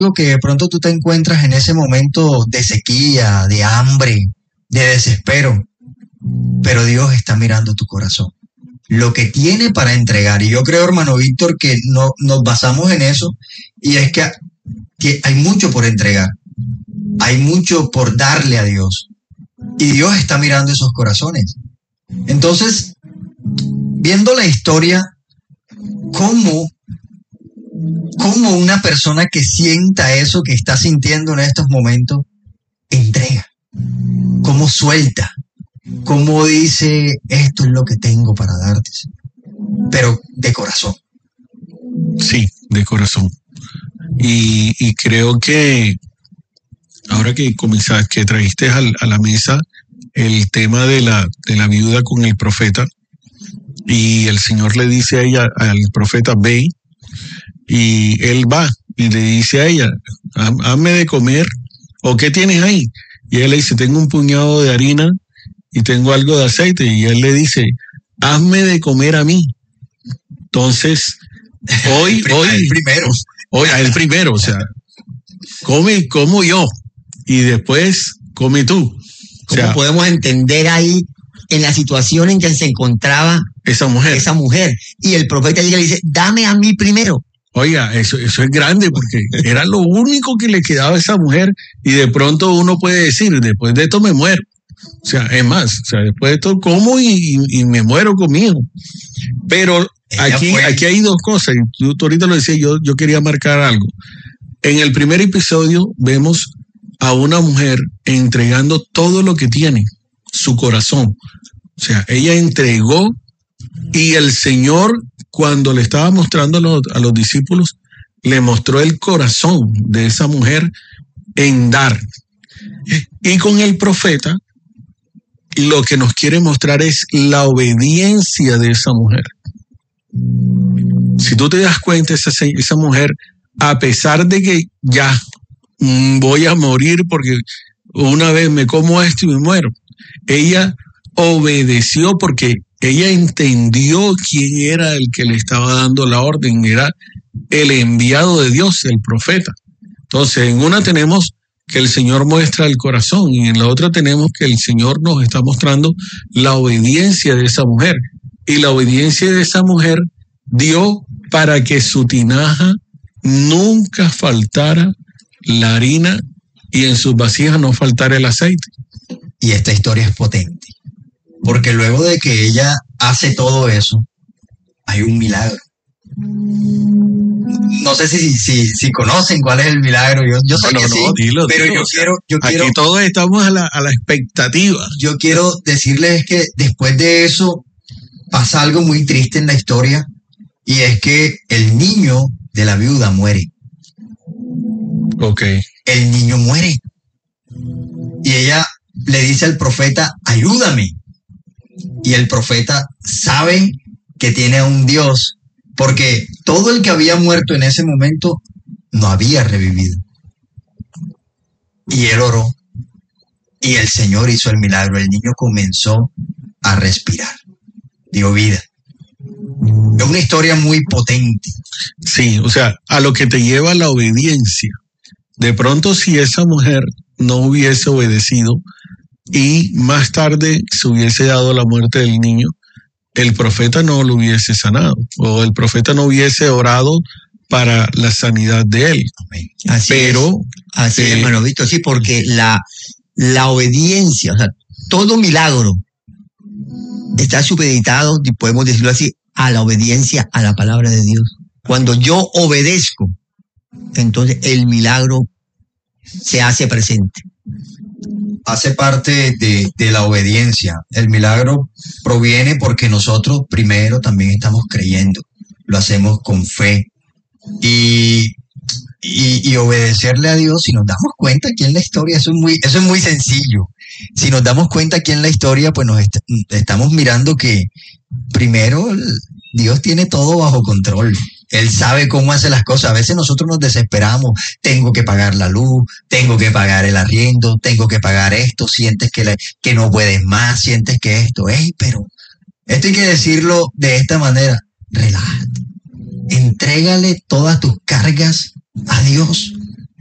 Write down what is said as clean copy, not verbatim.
Digo que de pronto tú te encuentras en ese momento de sequía, de hambre, de desespero, pero Dios está mirando tu corazón, lo que tiene para entregar. Y yo creo, hermano Víctor, que no, nos basamos en eso, y es que hay mucho por entregar, hay mucho por darle a Dios, y Dios está mirando esos corazones. Entonces, viendo la historia, ¿cómo una persona que sienta eso que está sintiendo en estos momentos, entrega? ¿Cómo suelta? ¿Cómo dice, esto es lo que tengo para darte? Pero de corazón. Sí, de corazón. Y creo que ahora que que trajiste a la mesa el tema de la viuda con el profeta, y el Señor le dice a ella, al profeta, ve, y él va y le dice a ella, hazme de comer, o ¿qué tienes ahí? Y ella le dice, tengo un puñado de harina y tengo algo de aceite, y él le dice, hazme de comer a mí. Entonces, hoy, a él primero, o sea, como yo, y después come tú. ¿Cómo podemos entender ahí en la situación en que se encontraba esa mujer? Y el profeta llega y le dice, dame a mí primero. Oiga, eso es grande, porque era lo único que le quedaba a esa mujer, y de pronto uno puede decir, después de esto me muero. O sea, es más, después de esto como y me muero conmigo. Pero aquí hay dos cosas, y tú ahorita lo decías, yo quería marcar algo. En el primer episodio vemos a una mujer entregando todo lo que tiene, su corazón. O sea, ella entregó, y el Señor, cuando le estaba mostrando a los discípulos, le mostró el corazón de esa mujer en dar. Y con el profeta, lo que nos quiere mostrar es la obediencia de esa mujer. Si tú te das cuenta, esa mujer, a pesar de que ya voy a morir porque una vez me como esto y me muero, ella obedeció porque ella entendió quién era el que le estaba dando la orden, era el enviado de Dios, el profeta. Entonces, en una tenemos que el Señor muestra el corazón, y en la otra tenemos que el Señor nos está mostrando la obediencia de esa mujer. Y la obediencia de esa mujer dio para que su tinaja nunca faltara la harina y en sus vasijas no faltara el aceite. Y esta historia es potente, porque luego de que ella hace todo eso, hay un milagro. No sé si conocen cuál es el milagro. Yo sé que sí, dilo, pero yo quiero. Aquí todos estamos a la expectativa. Yo quiero decirles que después de eso pasa algo muy triste en la historia, y es que el niño de la viuda muere. Okay. El niño muere. Y ella le dice al profeta, ayúdame. Y el profeta sabe que tiene a un Dios, porque todo el que había muerto en ese momento no había revivido. Y él oró, y el Señor hizo el milagro. El niño comenzó a respirar, dio vida. Es una historia muy potente. Sí, o sea, a lo que te lleva la obediencia. De pronto, si esa mujer no hubiese obedecido y más tarde se hubiese dado la muerte del niño, el profeta no lo hubiese sanado, o el profeta no hubiese orado para la sanidad de él. Así es, hermano Víctor, sí, porque la obediencia, o sea, todo milagro está supeditado, podemos decirlo así, a la obediencia a la palabra de Dios. Cuando yo obedezco, entonces el milagro se hace presente. Hace parte de la obediencia. El milagro proviene porque nosotros primero también estamos creyendo, lo hacemos con fe, y obedecerle a Dios. Si nos damos cuenta aquí en la historia, eso es muy sencillo. Si nos damos cuenta aquí en la historia, pues nos estamos mirando que primero Dios tiene todo bajo control. Él sabe cómo hace las cosas. A veces nosotros nos desesperamos. Tengo que pagar la luz, tengo que pagar el arriendo, tengo que pagar esto. Sientes que no puedes más, sientes que esto. Pero esto hay que decirlo de esta manera. Relájate. Entrégale todas tus cargas a Dios.